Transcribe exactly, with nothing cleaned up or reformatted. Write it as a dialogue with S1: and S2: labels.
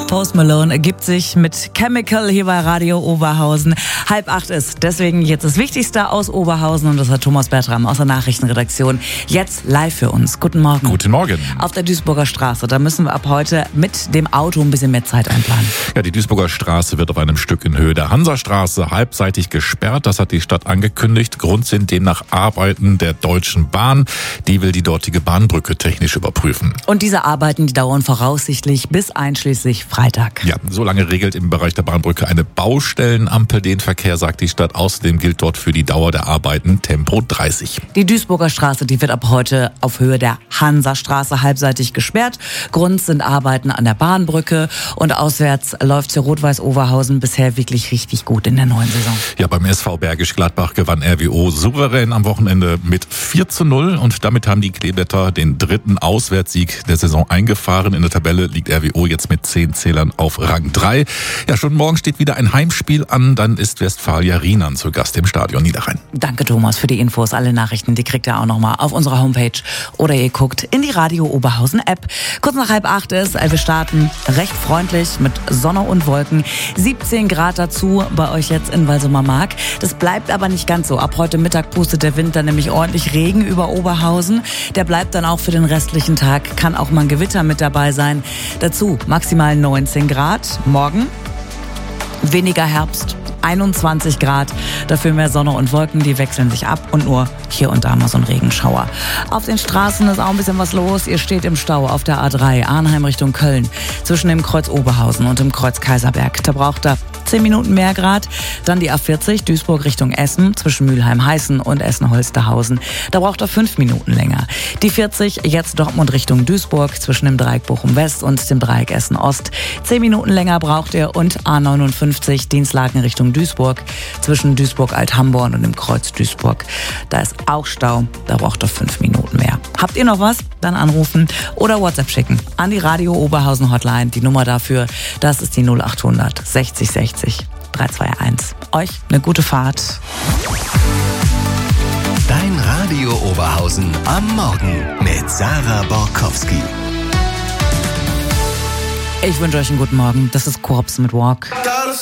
S1: Post Malone ergibt sich mit Chemical hier bei Radio Oberhausen. Halb acht ist deswegen jetzt das Wichtigste aus Oberhausen und das hat Thomas Bertram aus der Nachrichtenredaktion jetzt live für uns. Guten Morgen.
S2: Guten Morgen.
S1: Auf der Duisburger Straße, da müssen wir ab heute mit dem Auto ein bisschen mehr Zeit einplanen.
S2: Ja, die Duisburger Straße wird auf einem Stück in Höhe der Hansastraße halbseitig gesperrt. Das hat die Stadt angekündigt. Grund sind demnach Arbeiten der Deutschen Bahn. Die will die dortige Bahnbrücke technisch überprüfen.
S1: Und diese Arbeiten, die dauern voraussichtlich bis einschließlich Freitag.
S2: Ja, so lange regelt im Bereich der Bahnbrücke eine Baustellenampel den Verkehr, sagt die Stadt. Außerdem gilt dort für die Dauer der Arbeiten Tempo dreißig.
S1: Die Duisburger Straße, die wird ab heute auf Höhe der Hansastraße halbseitig gesperrt. Grund sind Arbeiten an der Bahnbrücke und auswärts läuft für Rot-Weiß Oberhausen bisher wirklich richtig gut in der neuen Saison.
S2: Ja, beim S V Bergisch Gladbach gewann R W O souverän am Wochenende mit vier zu null und damit haben die Kleeblätter den dritten Auswärtssieg der Saison eingefahren. In der Tabelle liegt R W O jetzt mit zehn Zählern auf Rang drei. Ja, schon morgen steht wieder ein Heimspiel an, dann ist Westfalia Riemann zu Gast im Stadion Niederrhein.
S1: Danke Thomas für die Infos. Alle Nachrichten, die kriegt ihr auch nochmal auf unserer Homepage oder ihr guckt in die Radio Oberhausen App. Kurz nach halb acht ist, wir starten recht freundlich mit Sonne und Wolken. siebzehn Grad dazu bei euch jetzt in Walsumer Mark. Das bleibt aber nicht ganz so. Ab heute Mittag pustet der Wind dann nämlich ordentlich Regen über Oberhausen. Der bleibt dann auch für den restlichen Tag. Kann auch mal ein Gewitter mit dabei sein. Dazu maximal neunzehn Grad. Morgen weniger Herbst. einundzwanzig Grad, dafür mehr Sonne und Wolken, die wechseln sich ab und nur hier und da mal so ein Regenschauer. Auf den Straßen ist auch ein bisschen was los. Ihr steht im Stau auf der A drei, Arnheim Richtung Köln, zwischen dem Kreuz Oberhausen und dem Kreuz Kaiserberg. Da braucht er zehn Minuten mehr Grad. Dann die A vierzig, Duisburg Richtung Essen, zwischen Mülheim-Heißen und Essen-Holsterhausen. Da braucht er fünf Minuten länger. Die vierzig, jetzt Dortmund Richtung Duisburg, zwischen dem Dreieck Bochum-West und dem Dreieck Essen-Ost. zehn Minuten länger braucht er und A neunundfünfzig, Dienstlaken Richtung Duisburg, zwischen Duisburg-Alt-Hamborn und dem Kreuz Duisburg. Da ist auch Stau, da braucht er fünf Minuten mehr. Habt ihr noch was? Dann anrufen oder WhatsApp schicken an die Radio Oberhausen Hotline. Die Nummer dafür, das ist die null achthundert sechzig sechzig dreihunderteinundzwanzig. Euch eine gute Fahrt.
S3: Dein Radio Oberhausen am Morgen mit Sarah Borkowski.
S1: Ich wünsche euch einen guten Morgen. Das ist Korps mit Walk.